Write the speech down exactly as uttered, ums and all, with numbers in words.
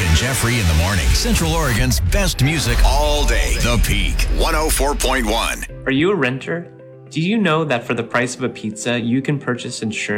and Jeffrey in the morning. Central Oregon's best music all day. The Peak, one oh four point one. Are you a renter? Do you know that for the price of a pizza, you can purchase insurance